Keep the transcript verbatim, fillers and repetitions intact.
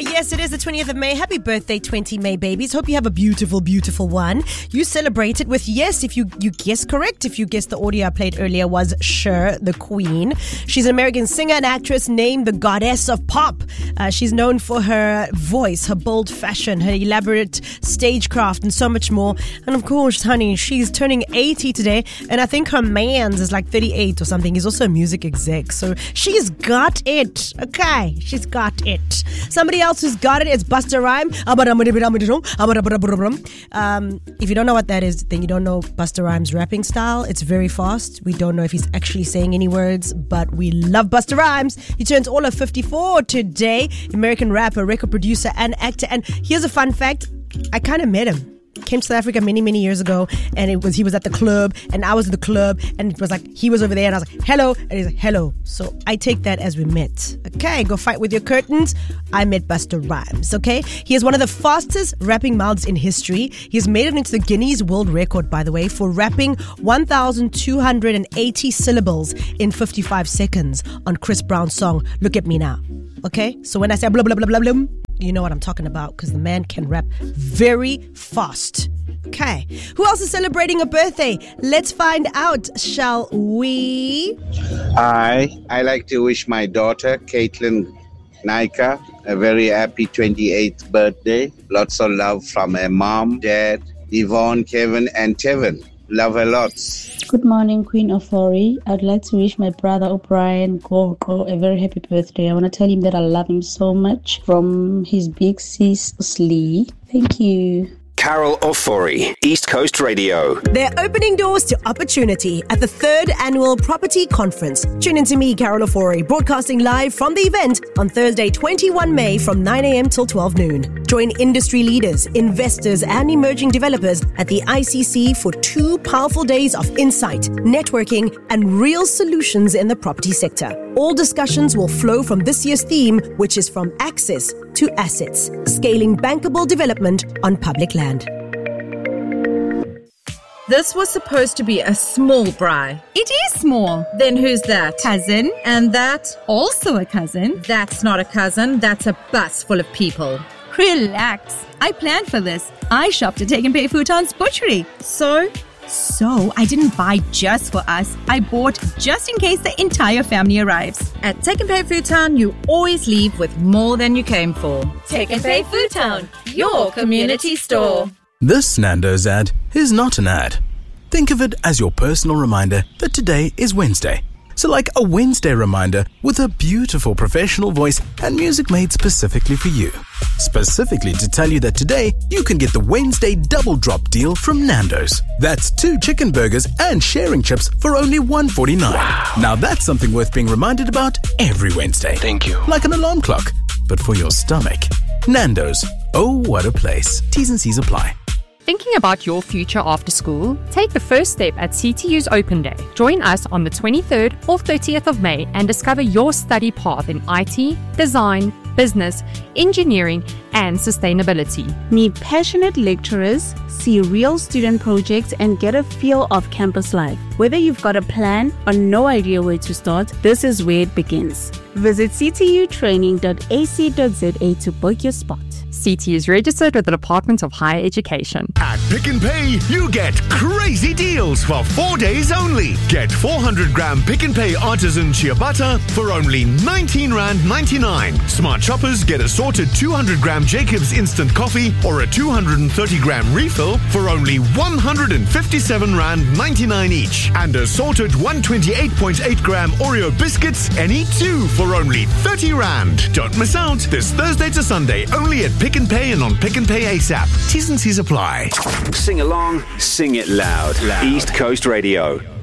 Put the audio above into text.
Yes, it is the twentieth of May. Happy birthday, twenty May babies. Hope you have a beautiful, beautiful one. You celebrate it with yes, if you, you guessed correct. If you guessed the audio I played earlier was Cher, the Queen. She's an American singer and actress named the Goddess of Pop. Uh, she's known for her voice, her bold fashion, her elaborate stagecraft, and so much more. And of course, honey, she's turning eighty today, and I think her man's is like thirty-eight or something. He's also a music exec, so she's got it. Okay, she's got it. Somebody else who's got it is Busta Rhymes. Um, if you don't know what that is, then you don't know Busta Rhymes' rapping style. It's very fast. We don't know if he's actually saying any words, but we love Busta Rhymes. He turns all of fifty-four today. American rapper, record producer, and actor. And here's a fun fact. I kind of met him. Came to South Africa many, many years ago, and it was he was at the club, and I was at the club, and it was like he was over there, and I was like, hello, and he's like, hello. So I take that as we met. Okay, go fight with your curtains. I met Busta Rhymes, okay? He is one of the fastest rapping mouths in history. He has made it into the Guinness World Record, by the way, for rapping one thousand two hundred eighty syllables in fifty-five seconds on Chris Brown's song, Look At Me Now. Okay? So when I say blah, blah, blah, blah, blah, you know what I'm talking about, because the man can rap very fast. Okay. Who else is celebrating a birthday? Let's find out, shall we? Hi. I like to wish my daughter, Caitlin Naika, a very happy twenty-eighth birthday. Lots of love from her mom, dad, Yvonne, Kevin, and Tevin. Love her lots. Good morning, Queen Ofori. I'd like to wish my brother O'Brien Gorgo a very happy birthday. I want to tell him that I love him so much from his big sis, Slee. Thank you. Carol Ofori, East Coast Radio. They're opening doors to opportunity at the third annual Property Conference. Tune in to me, Carol Ofori, broadcasting live from the event on Thursday, twenty-first of May from nine a.m. till twelve noon. Join industry leaders, investors, and emerging developers at the I C C for two powerful days of insight, networking, and real solutions in the property sector. All discussions will flow from this year's theme, which is from access to assets, scaling bankable development on public land. This was supposed to be a small braai. It is small. Then who's that? Cousin. And that? Also a cousin. That's not a cousin. That's a bus full of people. Relax. I planned for this. I shopped at Take and Pay Futon's butchery. So? So, I didn't buy just for us. I bought just in case the entire family arrives. At Take and Pay Futon, you always leave with more than you came for. Take and Pay Futon, your community store. This Nando's ad is not an ad. Think of it as your personal reminder that today is Wednesday. So like a Wednesday reminder with a beautiful professional voice and music made specifically for you. Specifically to tell you that today you can get the Wednesday double drop deal from Nando's. That's two chicken burgers and sharing chips for only one forty-nine. Wow. Now that's something worth being reminded about every Wednesday. Thank you. Like an alarm clock, but for your stomach. Nando's. Oh, what a place. T's and C's apply. Thinking about your future after school? Take the first step at C T U's Open Day. Join us on the twenty-third or thirtieth of May and discover your study path in I T, design, business, engineering, and sustainability. Meet passionate lecturers, see real student projects, and get a feel of campus life. Whether you've got a plan or no idea where to start, this is where it begins. Visit c t u training dot a c dot z a to book your spot. C T is registered with the Department of Higher Education. At Pick n Pay, you get crazy deals for four days only. Get four hundred gram Pick n Pay artisan shea butter for only nineteen rand ninety-nine. Smart shoppers get assorted two hundred gram Jacobs instant coffee or a two hundred thirty gram refill for only one hundred fifty-seven rand ninety-nine each. And assorted one hundred twenty-eight point eight gram Oreo biscuits, any two for only thirty rand. Don't miss out this Thursday to Sunday only at Pick n Pay and on Pick n Pay ASAP. T's and C's apply. Sing along, sing it loud. loud. East Coast Radio.